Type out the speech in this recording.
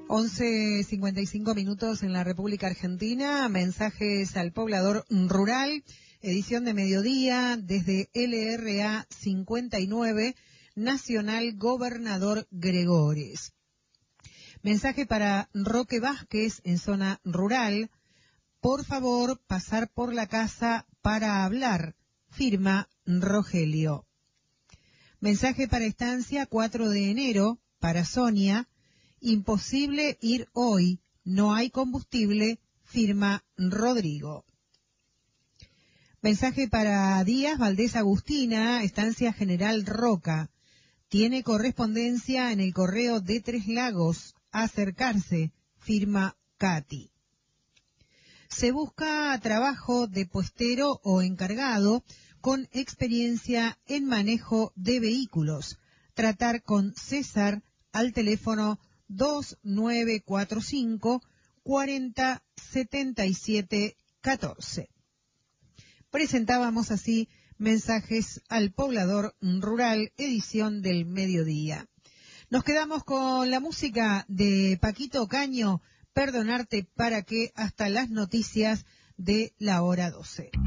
11:55 en la República Argentina. Mensajes al poblador rural, edición de mediodía desde LRA 59, Nacional Gobernador Gregores. Mensaje para Roque Vázquez en zona rural. Por favor, pasar por la casa para hablar. Firma Rogelio. Mensaje para Estancia 4 de enero, para Sonia. Imposible ir hoy, no hay combustible, firma Rodrigo. Mensaje para Díaz Valdés Agustina, Estancia General Roca. Tiene correspondencia en el correo de Tres Lagos, acercarse, firma Katy. Se busca trabajo de puestero o encargado con experiencia en manejo de vehículos. Tratar con César al teléfono 2945 40 77 14. Presentábamos así mensajes al poblador rural, edición del mediodía. Nos quedamos con la música de Paquito Ocaño, Perdonarte para qué, hasta las noticias de la hora 12.